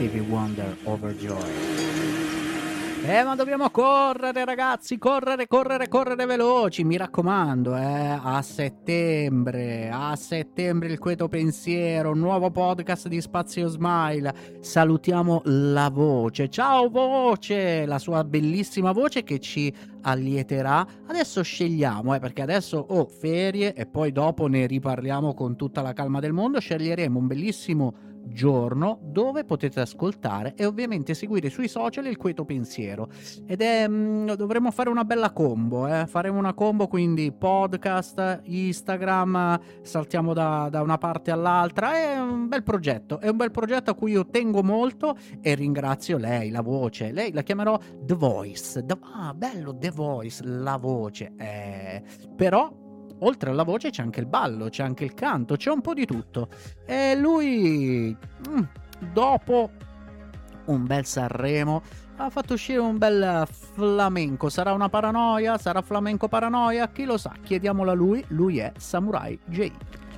Stevie Wonder, Overjoyed. Ma dobbiamo correre, ragazzi, correre veloci, mi raccomando, a settembre il Queto Pensiero, un nuovo podcast di Spazio Smile. Salutiamo la voce, ciao voce, la sua bellissima voce che ci allieterà. Adesso scegliamo, perché adesso ferie e poi dopo ne riparliamo con tutta la calma del mondo. Sceglieremo un bellissimo giorno dove potete ascoltare e ovviamente seguire sui social il Queto Pensiero, ed dovremo fare una bella combo, faremo una combo, quindi podcast, Instagram, saltiamo da una parte all'altra. È un bel progetto a cui io tengo molto e ringrazio lei, la voce. Lei la chiamerò The Voice. Bello, The Voice, la voce. Però oltre alla voce c'è anche il ballo, c'è anche il canto, c'è un po' di tutto. E lui, dopo un bel Sanremo, ha fatto uscire un bel flamenco. Sarà una paranoia? Sarà flamenco paranoia? Chi lo sa? Chiediamolo a lui. Lui è Samurai J.